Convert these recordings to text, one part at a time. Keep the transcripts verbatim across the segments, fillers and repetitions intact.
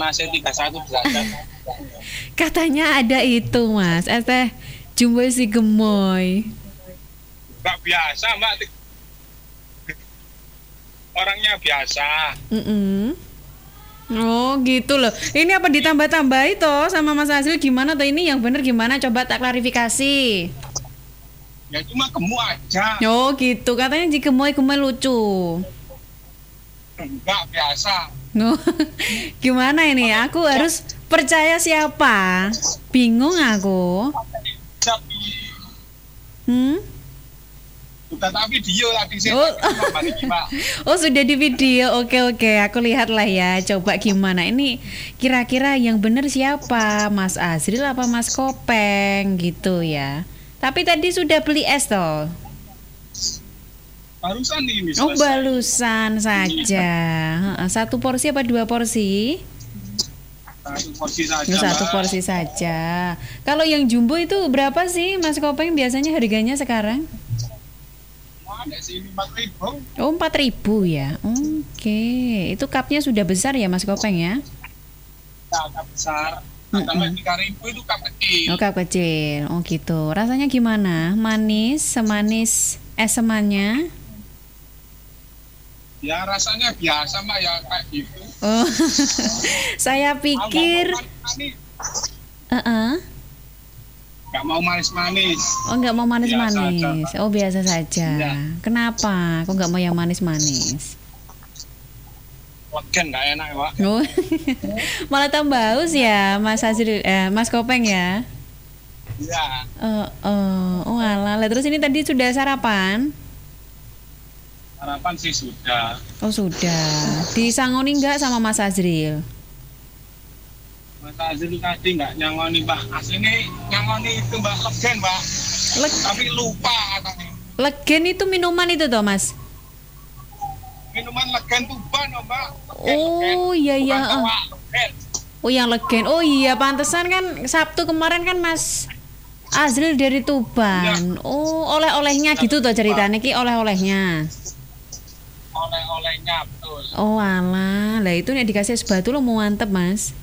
nasi tiga satu derajat. Katanya ada itu mas, es teh jumbo si gemoy. Nggak biasa mbak, orangnya biasa. Mm-mm. Oh gitu loh. Ini apa ditambah-tambah itu sama Mas Azril gimana tuh, ini yang bener gimana? Coba tak klarifikasi. Ya cuma gemuk aja. Oh gitu, katanya si gemoy-gemoy lucu. Enggak biasa. No. Gimana ini? Aku harus percaya siapa? Bingung aku. Tapi Hmm? udah tak video tadi sih. Oh. Oh sudah di video. Oke oke, aku lihat lah ya. Coba gimana ini? Kira-kira yang bener siapa? Mas Azril apa Mas Kopeng gitu ya? Tapi tadi sudah beli es toh. Barusan ini Oh selesai. balusan saja. Heeh, satu porsi apa dua porsi? Satu porsi saja. Oh, satu Mbak. porsi saja. Kalau yang jumbo itu berapa sih Mas Kopeng biasanya harganya sekarang? Ada sini empat ribu. Oh empat ribu ya. Oke. Itu cupnya sudah besar ya Mas Kopeng ya? Ya, cup besar. Kalau tiga ribu itu cup kecil. Oh cup kecil. Oh gitu. Rasanya gimana? Manis, semanis es semannya? Ya rasanya biasa mbak ya kayak gitu. Oh. Saya Aku pikir nggak mau manis-manis. Heeh. Nggak mau manis-manis. Oh nggak mau manis-manis. Biasa Oh biasa saja. Ya. Kenapa? Kok nggak mau yang manis-manis? Legen nggak enak ya pak. Oh. Malah tambah haus ya Mas Azril, eh, Mas Kopeng ya. Ya Oh, oh, oh alah. Lah, terus ini tadi sudah sarapan? harapan sih sudah. Oh sudah. Disangoni nggak sama Mas Azril? Mas Azril tadi nggak nyangoni mbak. Aslinya nyangoni itu mbak legen mbak. Leg- Tapi lupa katanya. Legen itu minuman itu toh Mas? Minuman legen tuban oh, mbak. Legen, legen. Oh iya iya. Bukan eh. toa, legen. Oh yang legen. Oh iya pantesan kan Sabtu kemarin kan Mas Azril dari Tuban. Oh oleh-olehnya gitu toh ceritanya ki oleh-olehnya. Oleh-olehnya betul. Oh alah, lah itu nih dikasih es batu lo mau mantep Mas.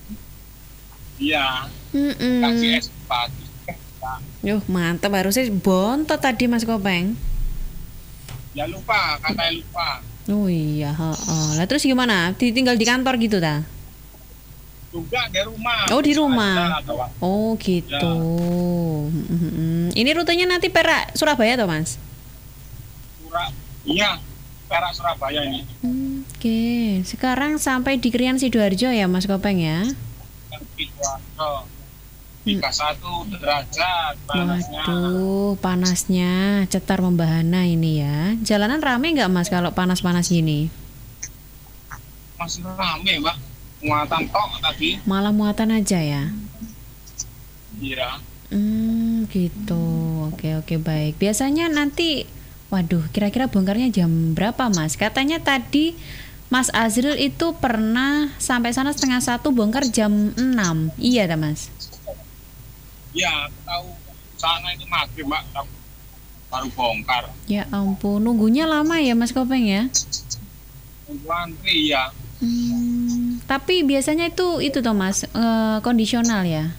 Iya. Mm-mm. Kasih es batu. Yuh mantep, harusnya bontot tadi Mas Kopeng. Ya lupa, katanya lupa. Oh iya, heeh. Lah terus gimana? Ditinggal di kantor gitu ta? Juga di rumah. Oh di Bisa rumah. aja, ada waktu. Oh gitu. Mm-mm. Ini rutenya nanti Perak Surabaya toh Mas? Surab- Iya, Perak Surabaya ini. Oke, sekarang sampai di Krian Sidoarjo ya Mas Kopeng ya? Yang Sidoarjo. tiga puluh satu derajat panasnya. Waduh, panasnya cetar membahana ini ya. Jalanan rame nggak Mas kalau panas-panas gini? Masih rame mbak. Muatan tok tadi. Malah muatan aja ya? Iya. Hmm, gitu. Oke, oke, baik. Biasanya nanti, waduh, kira-kira bongkarnya jam berapa, Mas? Katanya tadi Mas Azril itu pernah sampai sana setengah satu, bongkar jam enam. Iya, dah, Mas? Iya, tahu sana itu maghrib mbak. Baru bongkar. Ya ampun, nunggunya lama ya, Mas Kopeng ya? Tunggu antri ya. Hmm, tapi biasanya itu itu toh Mas, eh, kondisional ya?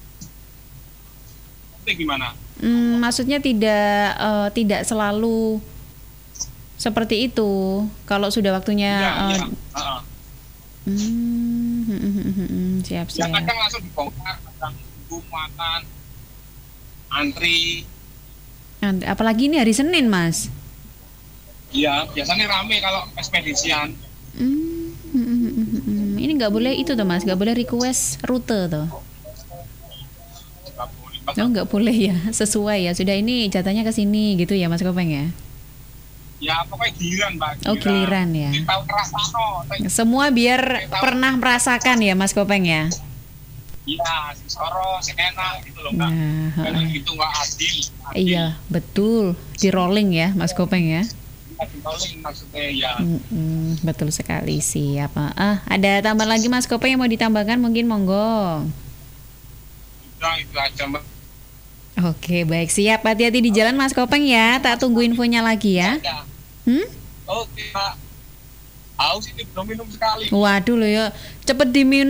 Nanti gimana? Hmm, maksudnya tidak eh, tidak selalu seperti itu. Kalau sudah waktunya. Iya, eh, iya. Heeh. hmm, hmm, hmm, hmm, hmm, siap Ya siap. kadang langsung dibongkar, kadang tunggu muatan, antri. Nanti- Apalagi ini hari Senin Mas. Iya, biasanya rame kalau ekspedisian. Hmm, hmm, hmm, hmm, hmm, hmm. Ini nggak boleh itu toh Mas, nggak boleh request rute toh. Nggak boleh, Mbak. Oh nggak boleh ya, sesuai ya. Sudah ini jatahnya ke sini gitu ya Mas Kopeng ya. Ya pokoknya giliran mbak. Oh, giliran ya. Kita tahu kerasano. Semua biar pernah merasakan ya Mas Kopeng ya. Iya, si Soro, si enak gitu loh mbak. Nah, Karena heeh. itu nggak adil. adil. Iya, betul. Di rolling ya, Mas Kopeng ya. Kita ditolong maksudnya ya. Mm-mm, betul sekali sih. Apa? Ah, ada tambah lagi Mas Kopeng yang mau ditambahkan mungkin monggo. Udah itu aja mbak. Oke, baik siap. Hati-hati di jalan Mas Kopeng ya. Tak tunggu infonya lagi ya. Ya. Hmm? Oke mbak. Haus ini belum minum sekali. Waduh loh ya. Cepet diminum.